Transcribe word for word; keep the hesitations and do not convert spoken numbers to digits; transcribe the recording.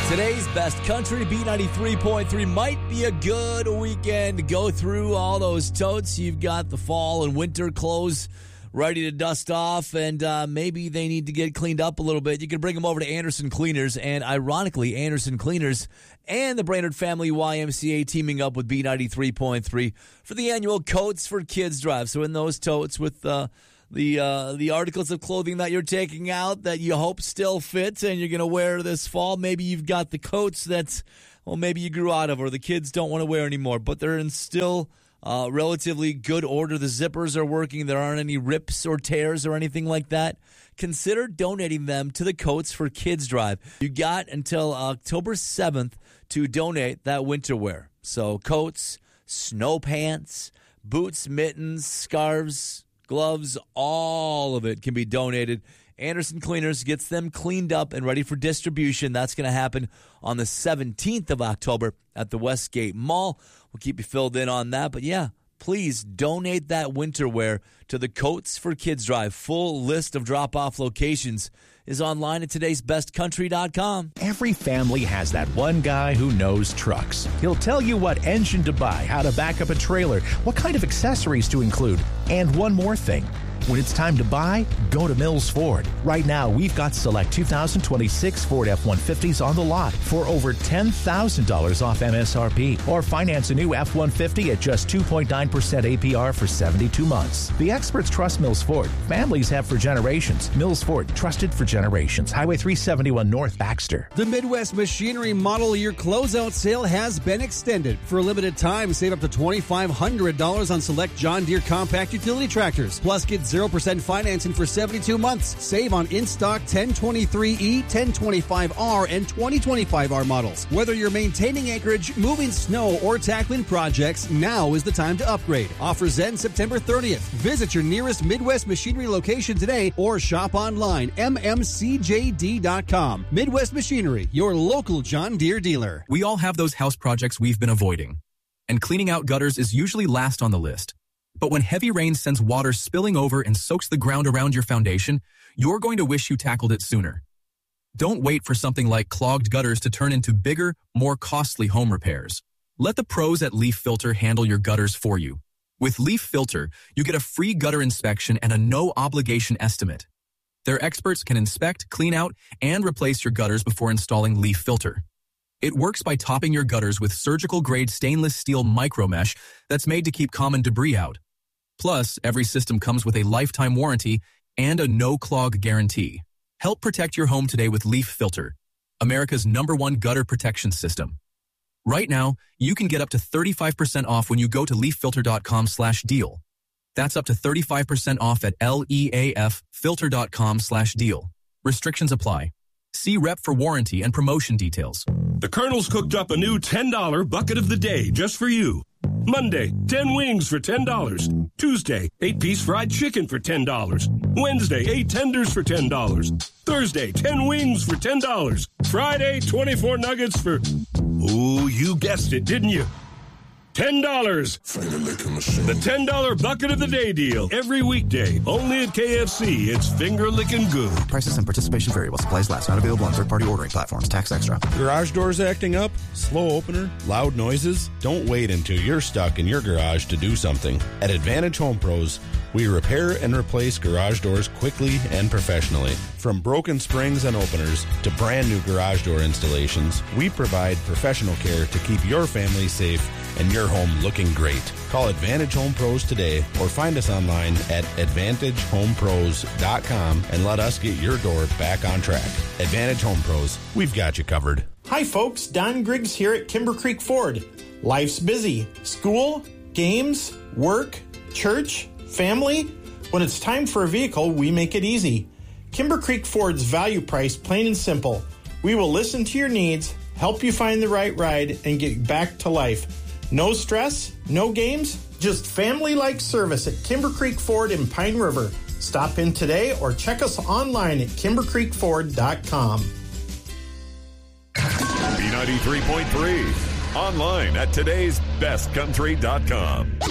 Today's Best Country, B ninety-three point three, might be a good weekend to go through all those totes. You've got the fall and winter clothes ready to dust off, and uh, maybe they need to get cleaned up a little bit. You can bring them over to Anderson Cleaners, and ironically, Anderson Cleaners and the Brainerd Family Y M C A teaming up with B ninety-three point three for the annual Coats for Kids drive. So in those totes with uh, the uh, the articles of clothing that you're taking out that you hope still fit and you're going to wear this fall, maybe you've got the coats that, well, maybe you grew out of or the kids don't want to wear anymore, but they're in still Uh, relatively good order. The zippers are working. There aren't any rips or tears or anything like that. Consider donating them to the Coats for Kids drive. You got until October seventh to donate that winter wear. So coats, snow pants, boots, mittens, scarves, gloves, all of it can be donated. Anderson Cleaners gets them cleaned up and ready for distribution. That's going to happen on the seventeenth of October at the Westgate Mall. We'll keep you filled in on that. But yeah, please donate that winter wear to the Coats for Kids drive. Full list of drop-off locations is online at today's best country dot com. Every family has that one guy who knows trucks. He'll tell you what engine to buy, how to back up a trailer, what kind of accessories to include, and one more thing. When it's time to buy, go to Mills Ford. Right now, we've got select two thousand twenty-six Ford F one fifties on the lot for over ten thousand dollars off M S R P. Or finance a new F one fifty at just two point nine percent A P R for seventy-two months. The experts trust Mills Ford. Families have for generations. Mills Ford, trusted for generations. Highway three seventy-one North, Baxter. The Midwest Machinery Model Year Closeout Sale has been extended. For a limited time, save up to twenty-five hundred dollars on select John Deere compact utility tractors. Plus, get zero percent financing for seventy-two months. Save on in-stock ten twenty-three E, ten twenty-five R, and twenty twenty-five R models. Whether you're maintaining acreage, moving snow, or tackling projects, now is the time to upgrade. Offers end September thirtieth. Visit your nearest Midwest Machinery location today or shop online, M M C J D dot com. Midwest Machinery, your local John Deere dealer. We all have those house projects we've been avoiding, and cleaning out gutters is usually last on the list. But when heavy rain sends water spilling over and soaks the ground around your foundation, you're going to wish you tackled it sooner. Don't wait for something like clogged gutters to turn into bigger, more costly home repairs. Let the pros at Leaf Filter handle your gutters for you. With Leaf Filter, you get a free gutter inspection and a no-obligation estimate. Their experts can inspect, clean out, and replace your gutters before installing Leaf Filter. It works by topping your gutters with surgical-grade stainless steel micromesh that's made to keep common debris out. Plus, every system comes with a lifetime warranty and a no-clog guarantee. Help protect your home today with Leaf Filter, America's number one gutter protection system. Right now, you can get up to thirty-five percent off when you go to leaf filter dot com slash deal. That's up to thirty-five percent off at leaf filter dot com slash deal. Restrictions apply. See rep for warranty and promotion details. The Colonel's cooked up a new ten dollar bucket of the day just for you. Monday, ten wings for ten dollars. Tuesday, eight-piece fried chicken for ten dollars. Wednesday, eight tenders for ten dollars. Thursday, ten wings for ten dollars. Friday, twenty-four nuggets for... Ooh, you guessed it, didn't you? ten dollars. The ten dollar bucket of the day deal. Every weekday. Only at K F C. It's finger-licking good. Prices and participation vary while supplies last. Not available on third-party ordering platforms. Tax extra. Garage doors acting up? Slow opener? Loud noises? Don't wait until you're stuck in your garage to do something. At Advantage Home Pros, we repair and replace garage doors quickly and professionally. From broken springs and openers to brand new garage door installations, we provide professional care to keep your family safe and your home looking great. Call Advantage Home Pros today or find us online at advantage home pros dot com and let us get your door back on track. Advantage Home Pros, we've got you covered. Hi folks, Don Griggs here at Kimber Creek Ford. Life's busy. School, games, work, church, family. When it's time for a vehicle, we make it easy. Kimber Creek Ford's value price, plain and simple. We will listen to your needs, help you find the right ride, and get back to life. No stress, no games, just family-like service at Kimber Creek Ford in Pine River. Stop in today or check us online at kimber creek ford dot com. B ninety-three point three, online at today's best country dot com.